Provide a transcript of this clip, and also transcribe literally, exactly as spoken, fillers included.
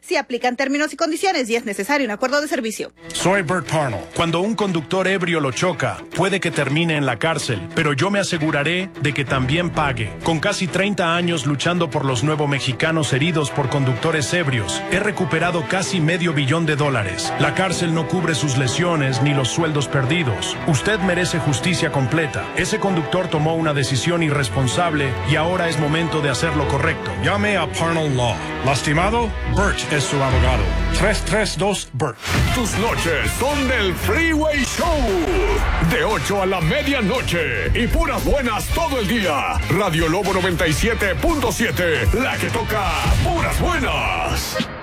Si aplican términos y condiciones y es necesario un acuerdo de servicio. Soy Bert Parnell. Cuando un conductor ebrio lo choca, puede que termine en la cárcel, pero yo me aseguraré de que también pague. Con casi treinta años luchando por los nuevos mexicanos heridos por conductores ebrios, he recuperado casi medio billón de dólares. La cárcel no cubre sus lesiones ni los sueldos perdidos. Usted merece justicia completa. Ese conductor tomó una decisión irresponsable y ahora es momento de hacer lo correcto. Llame a Parnell Law. ¿Lastimado? Bert es su abogado. tres tres dos Bert. Tus noches son del Freeway Show. De ocho a la medianoche. Y puras buenas todo el día. Radio Lobo noventa y siete punto siete. La que toca puras buenas.